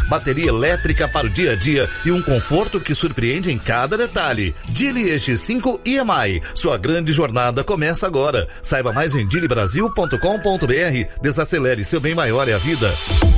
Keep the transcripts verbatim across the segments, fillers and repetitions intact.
bateria elétrica para o dia a dia e um conforto que surpreende em cada detalhe. Geely E X cinco E M I. Sua grande jornada começa agora. Saiba mais em geely brasil ponto com ponto b r. Desacelere, seu bem maior é a vida.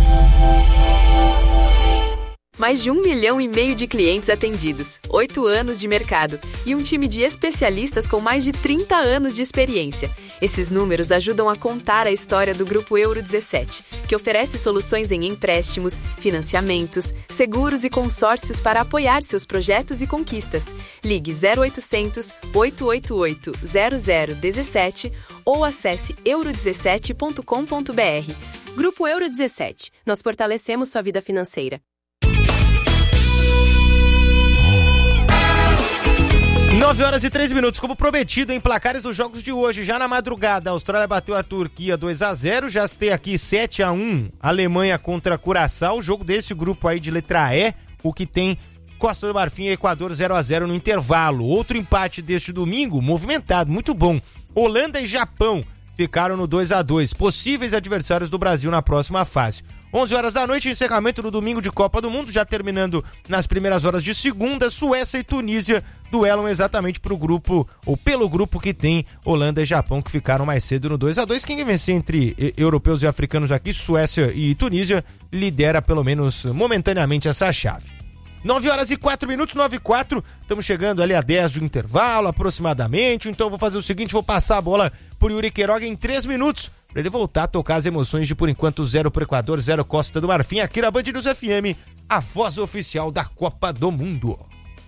Mais de um milhão e meio de clientes atendidos, oito anos de mercado e um time de especialistas com mais de trinta anos de experiência. Esses números ajudam a contar a história do Grupo Euro dezessete, que oferece soluções em empréstimos, financiamentos, seguros e consórcios para apoiar seus projetos e conquistas. Ligue zero oitocentos, oito oito oito, zero zero um sete ou acesse euro dezessete ponto com ponto b r. Grupo Euro dezessete. Nós fortalecemos sua vida financeira. nove horas e três minutos, como prometido em placares dos jogos de hoje, já na madrugada, a Austrália bateu a Turquia dois a zero, já tem aqui sete a um, Alemanha contra Curaçao, jogo desse grupo aí de letra E, o que tem Costa do Marfim e Equador zero a zero no intervalo. Outro empate deste domingo, movimentado, muito bom, Holanda e Japão ficaram no dois a dois, possíveis adversários do Brasil na próxima fase. onze horas da noite, encerramento do domingo de Copa do Mundo, já terminando nas primeiras horas de segunda, Suécia e Tunísia duelam exatamente pro grupo, ou pelo grupo que tem Holanda e Japão, que ficaram mais cedo no dois a dois. Quem vencer entre europeus e africanos aqui, Suécia e Tunísia, lidera pelo menos momentaneamente essa chave. nove horas e quatro minutos, nove e quatro, estamos chegando ali a dez do intervalo aproximadamente, então vou fazer o seguinte, vou passar a bola por Yuri Queiroga em três minutos, para ele voltar a tocar as emoções de por enquanto zero pro Equador, zero Costa do Marfim, aqui na Band News F M, a voz oficial da Copa do Mundo.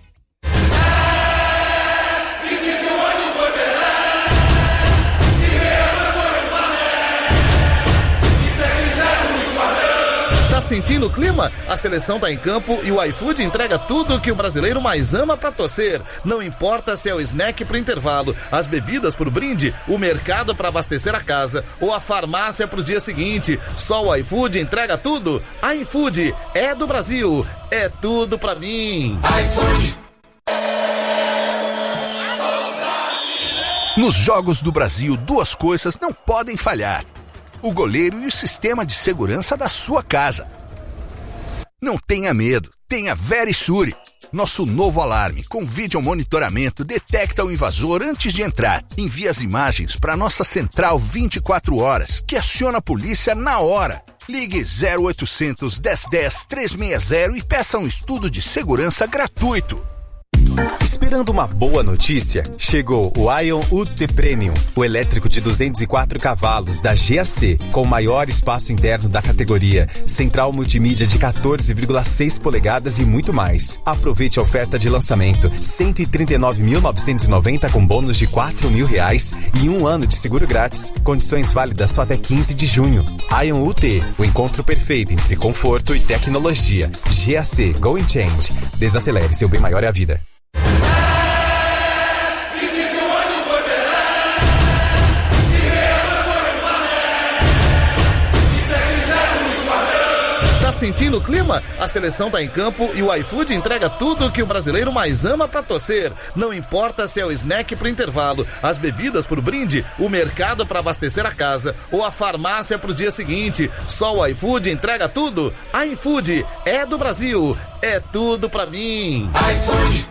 Tá sentindo o clima? A seleção tá em campo e o iFood entrega tudo que o brasileiro mais ama pra torcer. Não importa se é o snack pro intervalo, as bebidas pro brinde, o mercado pra abastecer a casa ou a farmácia pro dia seguinte. Só o iFood entrega tudo. iFood é do Brasil, é tudo pra mim. iFood. Nos Jogos do Brasil, duas coisas não podem falhar: o goleiro e o sistema de segurança da sua casa. Não tenha medo, tenha Verisure. Nosso novo alarme com vídeo monitoramento detecta o invasor antes de entrar. Envia as imagens para nossa central vinte e quatro horas, que aciona a polícia na hora. Ligue zero oitocentos, dez dez, trezentos e sessenta e peça um estudo de segurança gratuito. Esperando uma boa notícia? Chegou o Ion U T Premium, o elétrico de duzentos e quatro cavalos da G A C, com o maior espaço interno da categoria, central multimídia de quatorze vírgula seis polegadas e muito mais. Aproveite a oferta de lançamento, cento e trinta e nove mil novecentos e noventa com bônus de quatro mil reais e um ano de seguro grátis. Condições válidas só até quinze de junho. Ion U T, o encontro perfeito entre conforto e tecnologia. G A C, Go and Change. Desacelere, seu bem maior é a vida. Tá sentindo o clima? A seleção tá em campo e o iFood entrega tudo que o brasileiro mais ama pra torcer. Não importa se é o snack pro intervalo, as bebidas pro brinde, o mercado pra abastecer a casa ou a farmácia pro dia seguinte. Só o iFood entrega tudo. iFood é do Brasil, é tudo pra mim. iFood.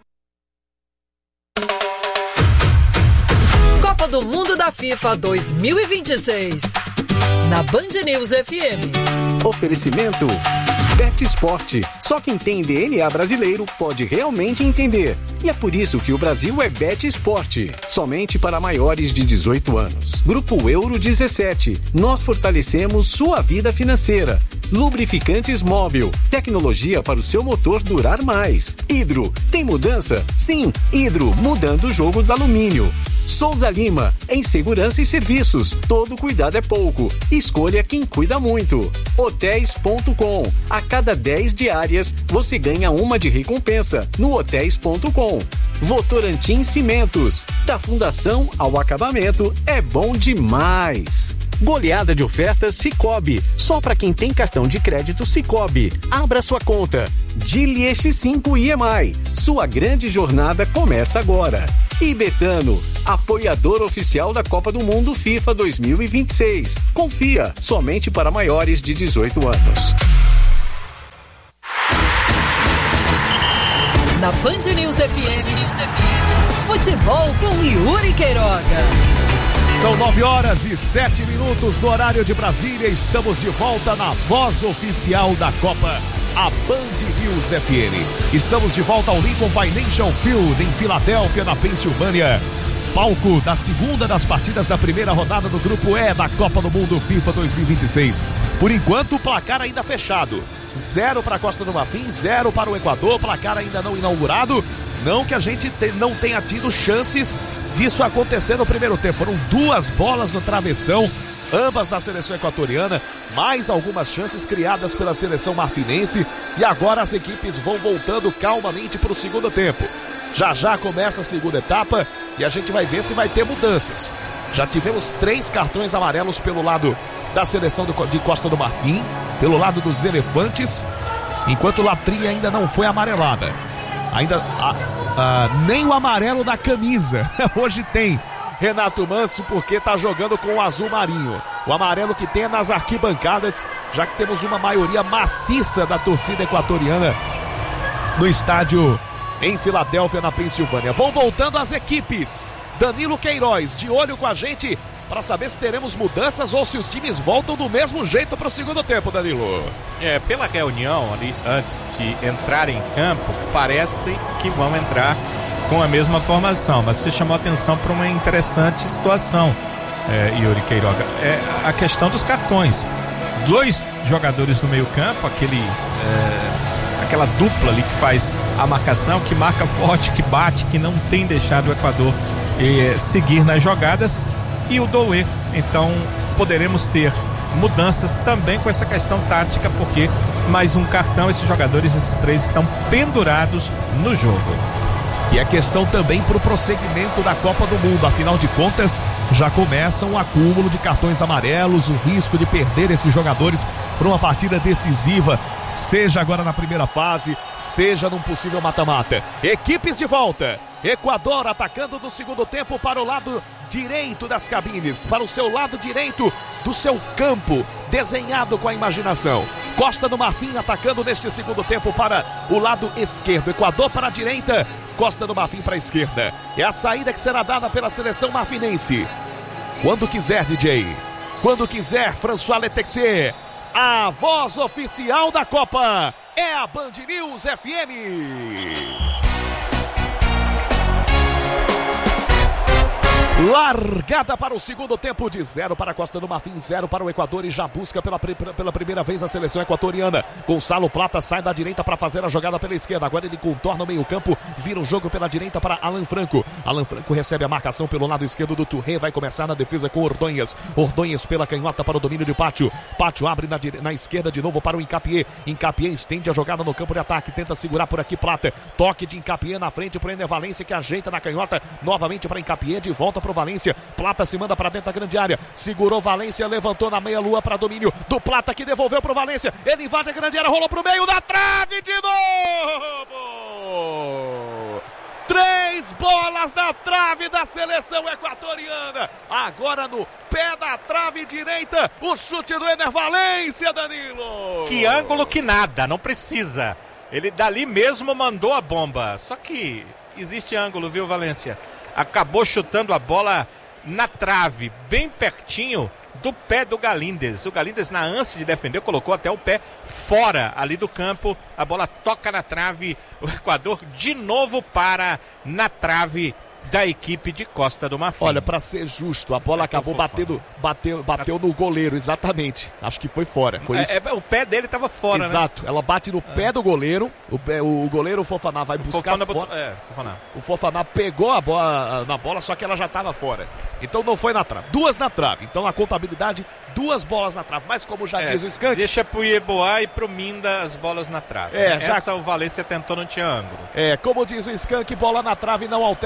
Copa do Mundo da FIFA dois mil e vinte e seis. Na Band News F M. Oferecimento Bet Esporte. Só quem tem D N A brasileiro pode realmente entender. E é por isso que o Brasil é Bet Esporte. Somente para maiores de dezoito anos. Grupo Euro dezessete. Nós fortalecemos sua vida financeira. Lubrificantes Móvel. Tecnologia para o seu motor durar mais. Hidro. Tem mudança? Sim. Hidro. Mudando o jogo do alumínio. Souza Lima, em segurança e serviços, todo cuidado é pouco, escolha quem cuida muito. Hotéis ponto com, a cada dez diárias você ganha uma de recompensa no hotéis ponto com. Votorantim Cimentos, da fundação ao acabamento é bom demais. Goleada de ofertas Sicoob, só para quem tem cartão de crédito Sicoob. Abra sua conta. Geely E X cinco E M I, sua grande jornada começa agora. E Betano, apoiador oficial da Copa do Mundo FIFA dois mil e vinte e seis. Confia, somente para maiores de dezoito anos. Band News F M. Futebol com Yuri Queiroga. São nove horas e sete minutos no horário de Brasília. Estamos de volta na voz oficial da Copa, a Band News F M. Estamos de volta ao Lincoln Financial Field, em Filadélfia, na Pensilvânia. Palco da segunda das partidas da primeira rodada do Grupo E da Copa do Mundo FIFA dois mil e vinte e seis. Por enquanto, o placar ainda fechado. Zero para a Costa do Marfim, zero para o Equador, placar ainda não inaugurado. Não que a gente te, não tenha tido chances disso acontecer no primeiro tempo. Foram duas bolas no travessão, ambas da seleção equatoriana, mais algumas chances criadas pela seleção marfinense. E agora as equipes vão voltando calmamente para o segundo tempo. Já já começa a segunda etapa e a gente vai ver se vai ter mudanças. Já tivemos três cartões amarelos pelo lado da seleção do, de Costa do Marfim, pelo lado dos elefantes, enquanto Latrinha ainda não foi amarelada. Ainda a, a, nem o amarelo da camisa hoje tem Renato Manso, porque está jogando com o azul marinho. O amarelo que tem é nas arquibancadas, já que temos uma maioria maciça da torcida equatoriana no estádio em Filadélfia, na Pensilvânia. Vão voltando as equipes. Danilo Queiroz de olho com a gente para saber se teremos mudanças ou se os times voltam do mesmo jeito para o segundo tempo, Danilo. É, pela reunião ali antes de entrar em campo, parece que vão entrar com a mesma formação, mas você chamou a atenção para uma interessante situação, é, Yuri Queiroga, é a questão dos cartões. Dois jogadores do meio campo, aquele é, aquela dupla ali que faz a marcação, que marca forte, que bate, que não tem deixado o Equador é, seguir nas jogadas, e o Doué. Então poderemos ter mudanças também com essa questão tática, porque mais um cartão, esses jogadores, esses três estão pendurados no jogo. E é questão também para o prosseguimento da Copa do Mundo. Afinal de contas, já começa um acúmulo de cartões amarelos, o risco de perder esses jogadores para uma partida decisiva, seja agora na primeira fase, seja num possível mata-mata. Equipes de volta. Equador atacando no segundo tempo para o lado direito das cabines, para o seu lado direito do seu campo, desenhado com a imaginação. Costa do Marfim atacando neste segundo tempo para o lado esquerdo. Equador para a direita, Costa do Marfim para a esquerda. É a saída que será dada pela seleção marfinense. Quando quiser, D J. Quando quiser, François Letexier. A voz oficial da Copa é a Band News F M. Largada para o segundo tempo, de zero para a Costa do Marfim, zero para o Equador, e já busca pela, pela primeira vez a seleção equatoriana. Gonçalo Plata sai da direita para fazer a jogada pela esquerda. Agora ele contorna o meio campo, vira o jogo pela direita para Alan Franco. Alan Franco recebe a marcação pelo lado esquerdo do Touré, vai começar na defesa com Ordonhas. Ordonhas pela canhota para o domínio de Pátio. Pátio abre na, na esquerda de novo para o Hincapié. Hincapié estende a jogada no campo de ataque, tenta segurar por aqui Plata. Toque de Hincapié na frente para o Ener Valência, que ajeita na canhota novamente para Hincapié, de volta para o Valência. Plata se manda para dentro da grande área, segurou Valência, levantou na meia-lua para domínio do Plata, que devolveu para o Valência. Ele invade a grande área, rolou para o meio da trave de novo. Três bolas na trave da seleção equatoriana. Agora no pé da trave direita, o chute do Ener Valência, Danilo. Que ângulo que nada, não precisa. Ele dali mesmo mandou a bomba. Só que existe ângulo, viu, Valência? Acabou chutando a bola na trave, bem pertinho do pé do Galíndez. O Galíndez, na ânsia de defender, colocou até o pé fora ali do campo. A bola toca na trave. O Equador de novo para na trave da equipe de Costa do Marfim. Olha, para ser justo, a bola bateu acabou batendo, bateu, bateu no goleiro, exatamente. Acho que foi fora. Foi é, isso. É, o pé dele estava fora, Exato, né? ela bate no é. pé do goleiro. O, o goleiro Fofaná vai o buscar Fofana fora. Botou, é, Fofaná. O Fofaná pegou a bola na bola, só que ela já estava fora. Então não foi na trave. Duas na trave. Então a contabilidade, duas bolas na trave. Mas como já é, diz o Skank, deixa pro Ieboá e pro Minda as bolas na trave. É, já... Essa o Valência tentou, não tinha ângulo. É, como diz o Skank, bola na trave não altera o placar.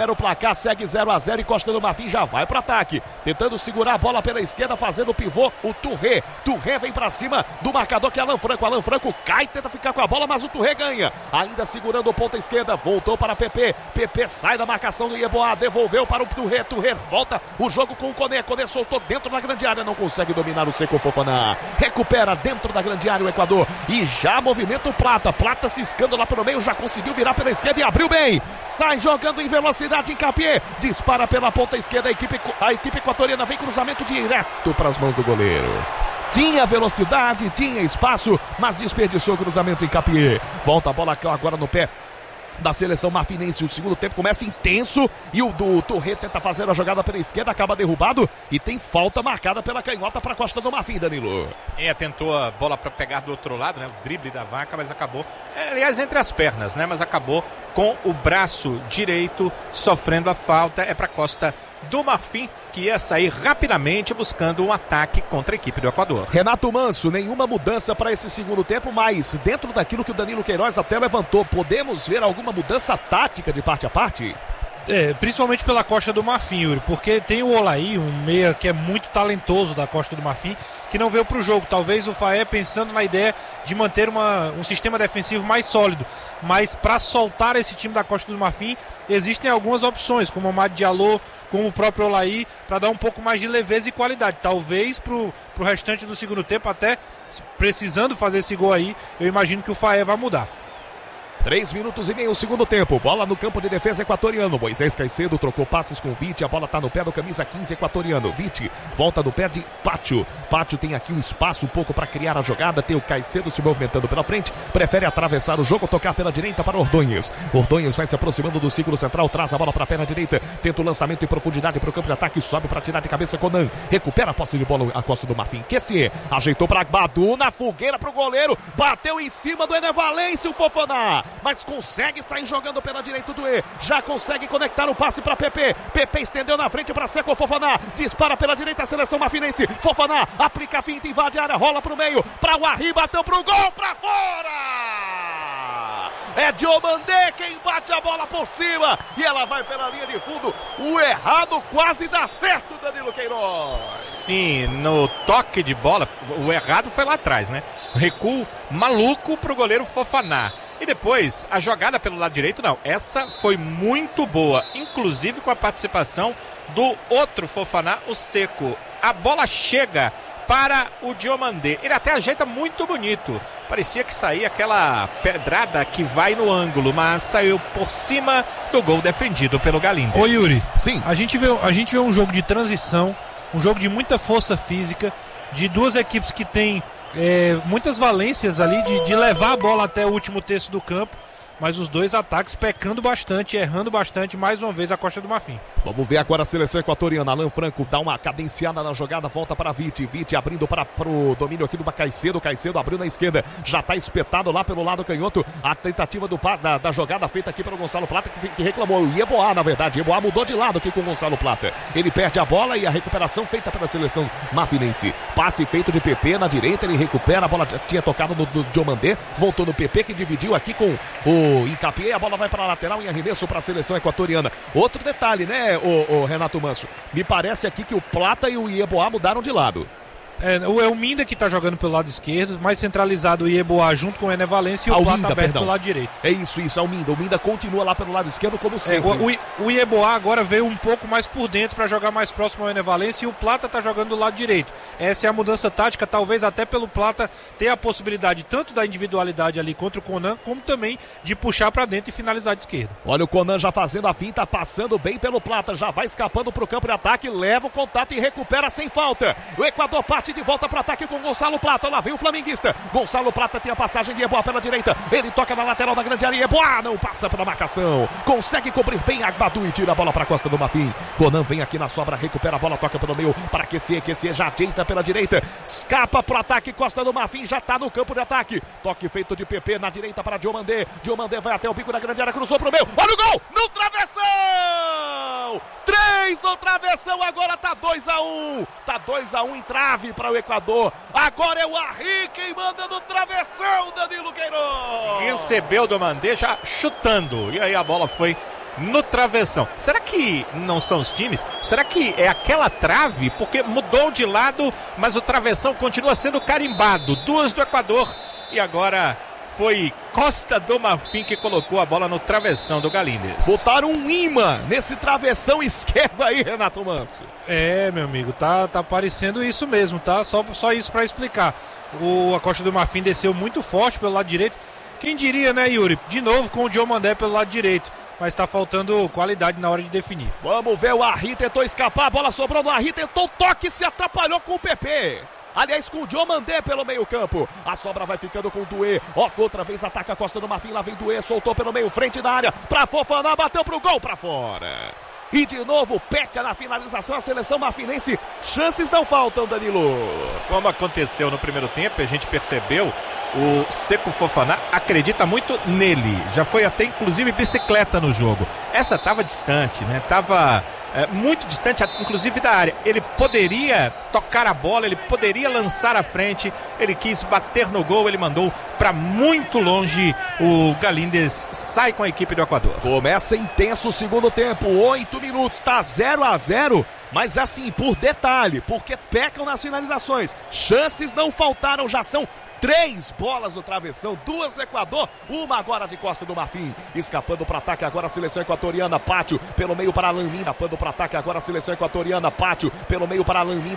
placar segue zero a zero e Costa do Marfim já vai pro ataque. Tentando segurar a bola pela esquerda, fazendo o pivô, o Touré. Touré vem pra cima do marcador que é Alan Franco. Alan Franco cai, tenta ficar com a bola, mas o Touré ganha. Ainda segurando o ponta esquerda, voltou para P P. P P sai da marcação do Ieboá, devolveu para o Touré. Touré volta o jogo com o Koné. Koné soltou dentro da grande área, não consegue dominar o Seco Fofana. Recupera dentro da grande área o Equador e já movimenta o Plata. Plata ciscando lá pelo meio, já conseguiu virar pela esquerda e abriu bem. Sai jogando em velocidade em Capié. Dispara pela ponta esquerda, a equipe, a equipe equatoriana vem cruzamento direto para as mãos do goleiro. Tinha velocidade, tinha espaço, mas desperdiçou o cruzamento em Capié. Volta a bola agora no pé da seleção marfinense. O segundo tempo começa intenso e o do Touré tenta fazer a jogada pela esquerda, acaba derrubado e tem falta marcada pela canhota para a Costa do Marfim, Danilo. É, tentou a bola para pegar do outro lado, né? O drible da vaca, mas acabou, é, aliás, entre as pernas, né? Mas acabou com o braço direito sofrendo a falta. É para Costa do Marfim, que ia sair rapidamente buscando um ataque contra a equipe do Equador. Renato Manso, nenhuma mudança para esse segundo tempo, mas dentro daquilo que o Danilo Queiroz até levantou, podemos ver alguma mudança tática de parte a parte? É, principalmente pela Costa do Marfim, Yuri, porque tem o Olaí, um meia que é muito talentoso da Costa do Marfim, que não veio para o jogo. Talvez o Faé pensando na ideia de manter uma, um sistema defensivo mais sólido, mas para soltar esse time da Costa do Marfim existem algumas opções, como o Amad Diallo, como o próprio Olaí, para dar um pouco mais de leveza e qualidade. Talvez para o restante do segundo tempo, até precisando fazer esse gol aí, eu imagino que o Faé vai mudar. Três minutos e meio, segundo tempo. Bola no campo de defesa equatoriano. Moisés Caicedo trocou passes com o Vite. A bola tá no pé do camisa quinze equatoriano. Vite volta no pé de Pátio. Pátio tem aqui um espaço um pouco para criar a jogada. Tem o Caicedo se movimentando pela frente. Prefere atravessar o jogo, tocar pela direita para Ordonhes. Ordonhes vai se aproximando do círculo central. Traz a bola para a perna direita. Tenta o lançamento em profundidade para o campo de ataque. Sobe para tirar de cabeça Conan. Recupera a posse de bola a Costa do Marfim. Kessié ajeitou para Badu na fogueira para o goleiro. Bateu em cima do Enevalêncio, o Fofana. Mas consegue sair jogando pela direita do E. Já consegue conectar o passe para Pepe. Pepe estendeu na frente para Seco Fofana. Dispara pela direita a seleção marfinense. Fofana aplica a finta, invade a área, rola pro meio. Para o Arri, bateu pro gol, para fora! É Diomandé quem bate a bola por cima. E ela vai pela linha de fundo. O errado quase dá certo, Danilo Queiroz. Sim, no toque de bola, o errado foi lá atrás, né? Recuo maluco pro goleiro Fofana. E depois, a jogada pelo lado direito, não. Essa foi muito boa, inclusive com a participação do outro Fofana, o Seco. A bola chega para o Diomandé. Ele até ajeita muito bonito. Parecia que saía aquela pedrada que vai no ângulo, mas saiu por cima do gol defendido pelo Galíndez. Ô Yuri, sim. A gente vê, a gente vê um jogo de transição, um jogo de muita força física, de duas equipes que têm É, muitas valências ali de, de levar a bola até o último terço do campo, mas os dois ataques pecando bastante, errando bastante, mais uma vez a Costa do Marfim. Vamos ver agora a seleção equatoriana. Alan Franco dá uma cadenciada na jogada, volta para Vite. Vite abrindo para o domínio aqui do Caicedo. Caicedo abriu na esquerda, já está espetado lá pelo lado canhoto. A tentativa do, da, da jogada feita aqui pelo Gonçalo Plata, que, que reclamou. O Ieboá, na verdade. Ieboá mudou de lado aqui com o Gonçalo Plata. Ele perde a bola e a recuperação feita pela seleção marfinense. Passe feito de P P na direita, ele recupera. A bola tinha tocado no, no Diomandé, voltou no P P, que dividiu aqui com o Incapié. A bola vai para a lateral em arremesso para a seleção equatoriana. Outro detalhe, né, o, o Renato Manso? Me parece aqui que o Plata e o Ieboá mudaram de lado. É, o Elminda que tá jogando pelo lado esquerdo, mais centralizado o Ieboá junto com o Enevalência e o Plata aberto pelo lado direito. É isso, isso, Alminda. O Minda continua lá pelo lado esquerdo como sempre. É, o, o Ieboá agora veio um pouco mais por dentro para jogar mais próximo ao Enevalência e o Plata tá jogando do lado direito. Essa é a mudança tática, talvez até pelo Plata ter a possibilidade tanto da individualidade ali contra o Conan, como também de puxar para dentro e finalizar de esquerda. Olha o Conan já fazendo a finta, passando bem pelo Plata, já vai escapando pro campo de ataque, leva o contato e recupera sem falta. O Equador parte de volta pro ataque com Gonçalo Plata, lá vem o flamenguista. Gonçalo Plata tem a passagem de Ieboá pela direita, ele toca na lateral da grande área, Ieboá não passa pela marcação, consegue cobrir bem Agbadu e tira a bola para a Costa do Marfim. Conan vem aqui na sobra, recupera a bola, toca pelo meio para Kessié, Kessié já ajeita pela direita, escapa pro ataque, Costa do Marfim já tá no campo de ataque, toque feito de P P na direita para Diomandé, Diomandé vai até o bico da grande área, cruzou pro meio, olha o gol, no travessão, três no travessão, agora tá dois a um, tá dois a um em trave para o Equador. Agora é o Arri quem manda no travessão, Danilo Queiroz. Recebeu do Mandé já chutando. E aí a bola foi no travessão. Será que não são os times? Será que é aquela trave? Porque mudou de lado, mas o travessão continua sendo carimbado. Duas do Equador e agora foi Costa do Marfim que colocou a bola no travessão do Galíndez. Botaram um imã nesse travessão esquerdo aí, Renato Manso. É, meu amigo, tá, tá parecendo isso mesmo, tá? Só, só isso para explicar. O, a Costa do Marfim desceu muito forte pelo lado direito. Quem diria, né, Yuri? De novo com o Diomandé pelo lado direito. Mas tá faltando qualidade na hora de definir. Vamos ver, o Arri tentou escapar, a bola sobrou no Arri, tentou toque, se atrapalhou com o P P. Aliás, com o Diomandé pelo meio campo. A sobra vai ficando com o Duê. Ó, outra vez ataca a Costa do Marfim, lá vem Duê, soltou pelo meio, frente da área. Pra Fofana, bateu pro gol, pra fora. E de novo, peca na finalização a seleção marfinense. Chances não faltam, Danilo. Como aconteceu no primeiro tempo, a gente percebeu, o Seco Fofana acredita muito nele. Já foi até inclusive bicicleta no jogo. Essa estava distante, né? Tava é, muito distante, inclusive da área. Ele poderia tocar a bola, ele poderia lançar à frente. Ele quis bater no gol, ele mandou para muito longe. O Galíndez sai com a equipe do Equador. Começa intenso o segundo tempo, oito minutos, tá zero a zero. Mas assim, por detalhe, porque pecam nas finalizações. Chances não faltaram, já são três bolas no travessão, duas do Equador, uma agora de Costa do Marfim. Escapando para ataque agora a seleção equatoriana, Pátio pelo meio para Alain Lima. Escapando para ataque agora a seleção equatoriana, Pátio pelo meio para Alain Lima.